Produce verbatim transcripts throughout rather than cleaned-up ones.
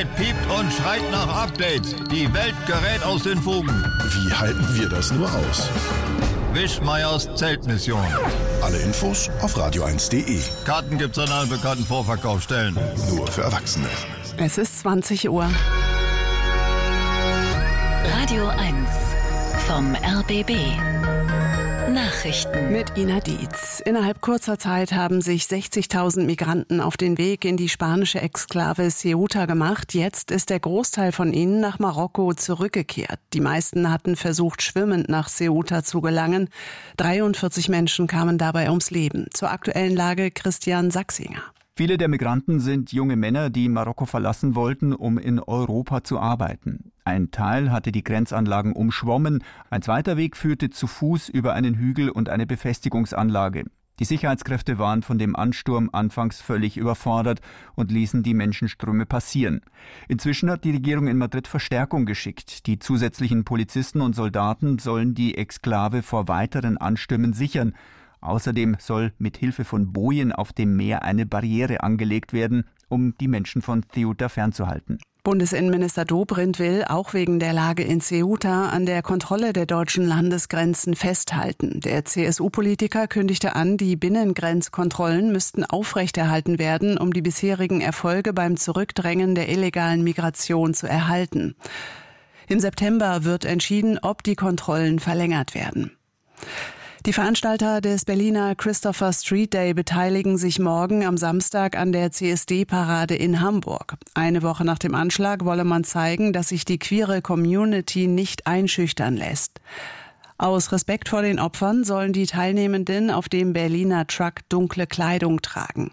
Gerät piept und schreit nach Updates. Die Welt gerät aus den Fugen. Wie halten wir das nur aus? Wischmeiers Zeltmission. Alle Infos auf radio eins punkt de. Karten gibt's an allen bekannten Vorverkaufsstellen. Nur für Erwachsene. Es ist zwanzig Uhr. Radio eins vom R B B. Nachrichten mit Ina Dietz. Innerhalb kurzer Zeit haben sich sechzigtausend Migranten auf den Weg in die spanische Exklave Ceuta gemacht. Jetzt ist der Großteil von ihnen nach Marokko zurückgekehrt. Die meisten hatten versucht, schwimmend nach Ceuta zu gelangen. dreiundvierzig Menschen kamen dabei ums Leben. Zur aktuellen Lage Christian Sachsinger. Viele der Migranten sind junge Männer, die Marokko verlassen wollten, um in Europa zu arbeiten. Ein Teil hatte die Grenzanlagen umschwommen, ein zweiter Weg führte zu Fuß über einen Hügel und eine Befestigungsanlage. Die Sicherheitskräfte waren von dem Ansturm anfangs völlig überfordert und ließen die Menschenströme passieren. Inzwischen hat die Regierung in Madrid Verstärkung geschickt. Die zusätzlichen Polizisten und Soldaten sollen die Exklave vor weiteren Anstürmen sichern. Außerdem soll mit Hilfe von Bojen auf dem Meer eine Barriere angelegt werden, um die Menschen von Ceuta fernzuhalten. Bundesinnenminister Dobrindt will, auch wegen der Lage in Ceuta, an der Kontrolle der deutschen Landesgrenzen festhalten. Der C S U-Politiker kündigte an, die Binnengrenzkontrollen müssten aufrechterhalten werden, um die bisherigen Erfolge beim Zurückdrängen der illegalen Migration zu erhalten. Im September wird entschieden, ob die Kontrollen verlängert werden. Die Veranstalter des Berliner Christopher Street Day beteiligen sich morgen am Samstag an der C S D-Parade in Hamburg. Eine Woche nach dem Anschlag wolle man zeigen, dass sich die queere Community nicht einschüchtern lässt. Aus Respekt vor den Opfern sollen die Teilnehmenden auf dem Berliner Truck dunkle Kleidung tragen.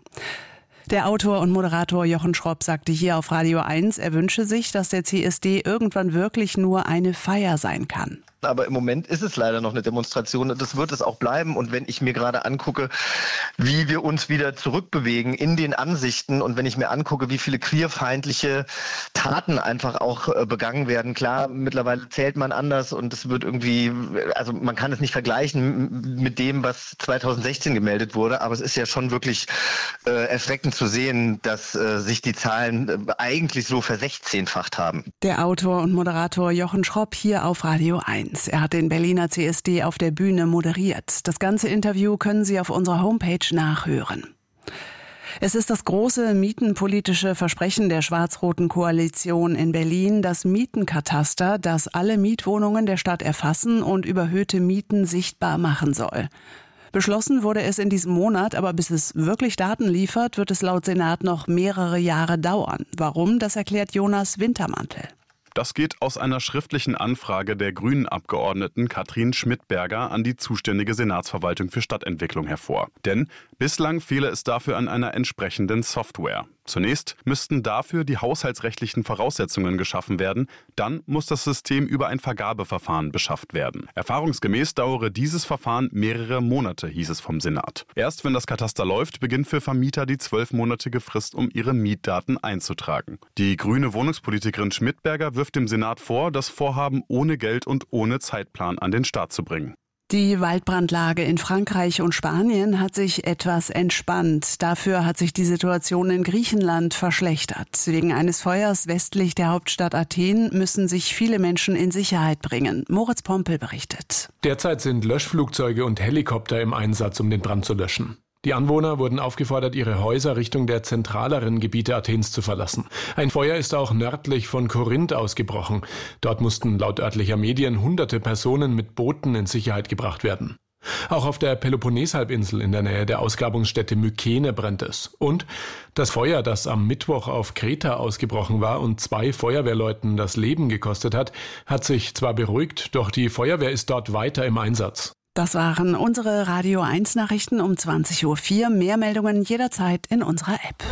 Der Autor und Moderator Jochen Schropp sagte hier auf Radio eins, er wünsche sich, dass der C S D irgendwann wirklich nur eine Feier sein kann. Aber im Moment ist es leider noch eine Demonstration und das wird es auch bleiben. Und wenn ich mir gerade angucke, wie wir uns wieder zurückbewegen in den Ansichten und wenn ich mir angucke, wie viele queerfeindliche Taten einfach auch begangen werden. Klar, mittlerweile zählt man anders und es wird irgendwie, also man kann es nicht vergleichen mit dem, was zweitausendsechzehn gemeldet wurde. Aber es ist ja schon wirklich äh, erschreckend zu sehen, dass äh, sich die Zahlen äh, eigentlich so versechzehnfacht haben. Der Autor und Moderator Jochen Schropp hier auf Radio eins. Er hat den Berliner C S D auf der Bühne moderiert. Das ganze Interview können Sie auf unserer Homepage nachhören. Es ist das große mietenpolitische Versprechen der schwarz-roten Koalition in Berlin, das Mietenkataster, das alle Mietwohnungen der Stadt erfassen und überhöhte Mieten sichtbar machen soll. Beschlossen wurde es in diesem Monat, aber bis es wirklich Daten liefert, wird es laut Senat noch mehrere Jahre dauern. Warum, das erklärt Jonas Wintermantel. Das geht aus einer schriftlichen Anfrage der Grünen-Abgeordneten Katrin Schmidberger an die zuständige Senatsverwaltung für Stadtentwicklung hervor. Denn bislang fehle es dafür an einer entsprechenden Software. Zunächst müssten dafür die haushaltsrechtlichen Voraussetzungen geschaffen werden, dann muss das System über ein Vergabeverfahren beschafft werden. Erfahrungsgemäß dauere dieses Verfahren mehrere Monate, hieß es vom Senat. Erst wenn das Kataster läuft, beginnt für Vermieter die zwölfmonatige Frist, um ihre Mietdaten einzutragen. Die grüne Wohnungspolitikerin Schmidberger wirft dem Senat vor, das Vorhaben ohne Geld und ohne Zeitplan an den Start zu bringen. Die Waldbrandlage in Frankreich und Spanien hat sich etwas entspannt. Dafür hat sich die Situation in Griechenland verschlechtert. Wegen eines Feuers westlich der Hauptstadt Athen müssen sich viele Menschen in Sicherheit bringen. Moritz Pompel berichtet. Derzeit sind Löschflugzeuge und Helikopter im Einsatz, um den Brand zu löschen. Die Anwohner wurden aufgefordert, ihre Häuser Richtung der zentraleren Gebiete Athens zu verlassen. Ein Feuer ist auch nördlich von Korinth ausgebrochen. Dort mussten laut örtlicher Medien hunderte Personen mit Booten in Sicherheit gebracht werden. Auch auf der Peloponneshalbinsel in der Nähe der Ausgrabungsstätte Mykene brennt es. Und das Feuer, das am Mittwoch auf Kreta ausgebrochen war und zwei Feuerwehrleuten das Leben gekostet hat, hat sich zwar beruhigt, doch die Feuerwehr ist dort weiter im Einsatz. Das waren unsere Radio eins Nachrichten um zwanzig Uhr vier. Mehr Meldungen jederzeit in unserer App.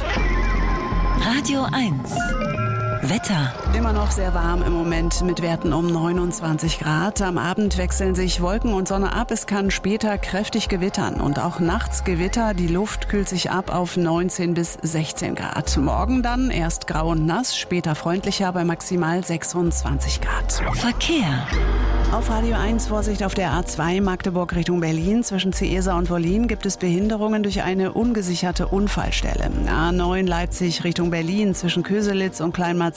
Radio eins. Wetter. Immer noch sehr warm im Moment mit Werten um neunundzwanzig Grad. Am Abend wechseln sich Wolken und Sonne ab. Es kann später kräftig gewittern und auch nachts Gewitter. Die Luft kühlt sich ab auf neunzehn bis sechzehn Grad. Morgen dann erst grau und nass, später freundlicher bei maximal sechsundzwanzig Grad. Verkehr. Auf Radio eins Vorsicht auf der A zwei Magdeburg Richtung Berlin. Zwischen Ciesa und Wollin gibt es Behinderungen durch eine ungesicherte Unfallstelle. A neun Leipzig Richtung Berlin zwischen Köselitz und Kleinmarzahn